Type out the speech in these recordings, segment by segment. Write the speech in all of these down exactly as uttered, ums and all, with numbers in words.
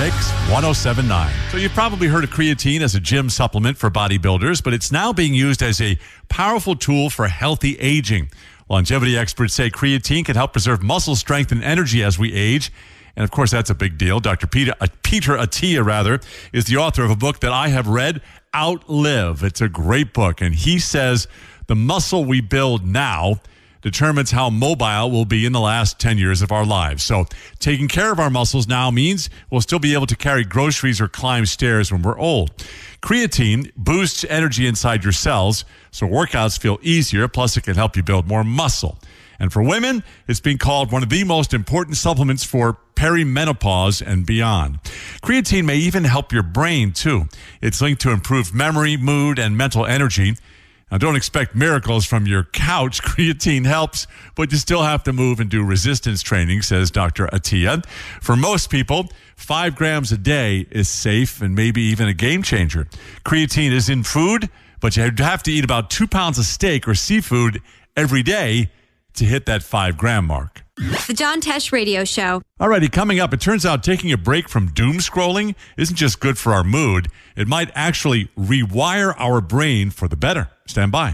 Mix one oh seven point nine. So you've probably heard of creatine as a gym supplement for bodybuilders, but it's now being used as a powerful tool for healthy aging. Longevity experts say creatine can help preserve muscle strength and energy as we age. And of course, that's a big deal. Doctor Peter, uh, Peter Attia, rather, is the author of a book that I have read, Outlive. It's a great book. And he says the muscle we build now determines how mobile we'll be in the last ten years of our lives. So taking care of our muscles now means we'll still be able to carry groceries or climb stairs when we're old. Creatine boosts energy inside your cells, so workouts feel easier, plus it can help you build more muscle. And for women, it's being called one of the most important supplements for perimenopause and beyond. Creatine may even help your brain, too. It's linked to improved memory, mood, and mental energy. Now, don't expect miracles from your couch. Creatine helps, but you still have to move and do resistance training, says Doctor Attia. For most people, five grams a day is safe and maybe even a game changer. Creatine is in food, but you have to eat about two pounds of steak or seafood every day to hit that five gram mark. The John Tesh Radio Show. Alrighty, coming up, it turns out taking a break from doom scrolling isn't just good for our mood. It might actually rewire our brain for the better. Stand by.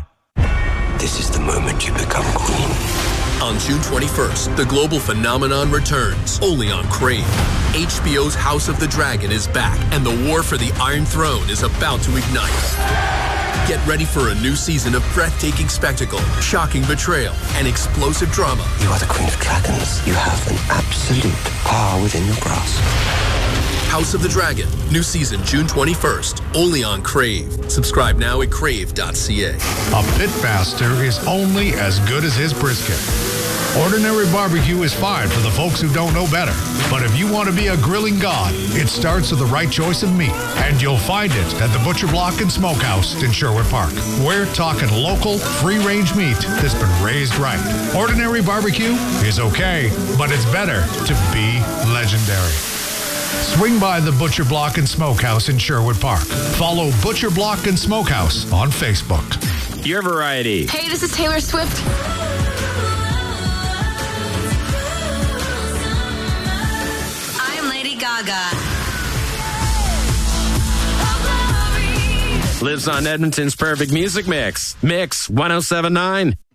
This is the moment you become queen. On June twenty-first, the global phenomenon returns, only on Crave. H B O's House of the Dragon is back, and the war for the Iron Throne is about to ignite. Get ready for a new season of breathtaking spectacle, shocking betrayal, and explosive drama. You are the Queen of Dragons. You have an absolute power within your grasp. House of the Dragon, new season June twenty-first, only on Crave. Subscribe now at crave dot c a. A pit faster is only as good as his brisket. Ordinary barbecue is fine for the folks who don't know better. But if you want to be a grilling god, it starts with the right choice of meat. And you'll find it at the Butcher Block and Smokehouse in Sherwood Park. We're talking local, free-range meat that's been raised right. Ordinary barbecue is okay, but it's better to be legendary. Swing by the Butcher Block and Smokehouse in Sherwood Park. Follow Butcher Block and Smokehouse on Facebook. Your variety. Hey, this is Taylor Swift. Gaga. Lives on Edmonton's perfect music mix. Mix one oh seven point nine.